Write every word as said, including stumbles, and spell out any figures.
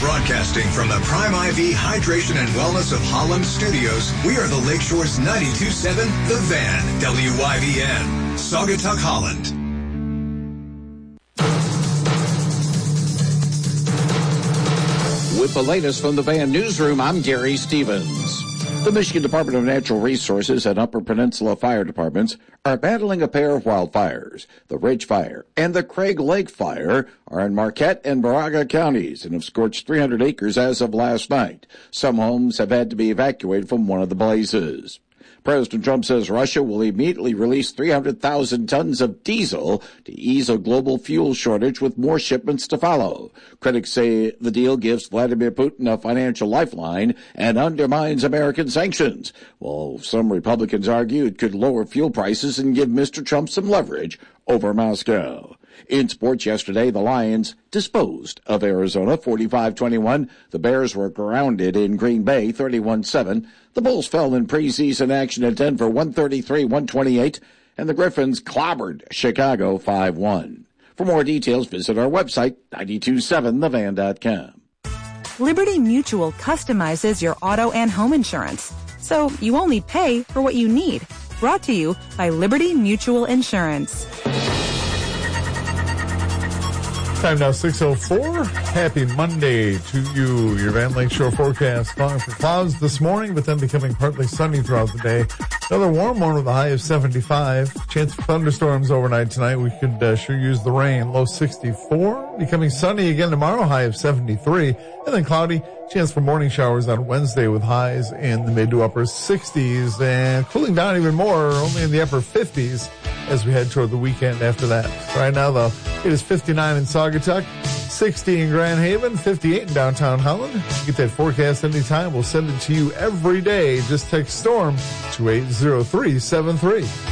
Broadcasting from the Prime I V Hydration and Wellness of Holland Studios, we are the Lakeshore's ninety-two point seven The Van, W Y V N, Saugatuck, Holland. With the latest from the Van Newsroom, I'm Gary Stevens. The Michigan Department of Natural Resources and Upper Peninsula Fire Departments are battling a pair of wildfires. The Ridge Fire and the Craig Lake Fire are in Marquette and Moraga counties and have scorched three hundred acres as of last night. Some homes have had to be evacuated from one of the blazes. President Trump says Russia will immediately release three hundred thousand tons of diesel to ease a global fuel shortage with more shipments to follow. Critics say the deal gives Vladimir Putin a financial lifeline and undermines American sanctions, while some Republicans argue it could lower fuel prices and give Mister Trump some leverage over Moscow. In sports yesterday, the Lions disposed of Arizona forty-five twenty-one. The Bears were grounded in Green Bay thirty-one seven. The Bulls fell in preseason action at Denver one thirty-three one twenty-eight. And the Griffins clobbered Chicago five one. For more details, visit our website, nine two seven the van dot com. Liberty Mutual customizes your auto and home insurance, so you only pay for what you need. Brought to you by Liberty Mutual Insurance. Time now six oh four. Happy Monday to you. Your Van Lakeshore forecast calling for clouds this morning, but then becoming partly sunny throughout the day. Another warm one with a high of seventy-five. Chance for thunderstorms overnight tonight. We could uh, sure use the rain. Low sixty-four. Becoming sunny again tomorrow. High of seventy-three. And then cloudy. Chance for morning showers on Wednesday with highs in the mid to upper sixties. And cooling down even more, only in the upper fifties as we head toward the weekend after that. Right now, though, it is fifty-nine in Saugatuck, sixty in Grand Haven, fifty-eight in downtown Holland. You get that forecast anytime. We'll send it to you every day. Just text STORM to eight zero three seven three.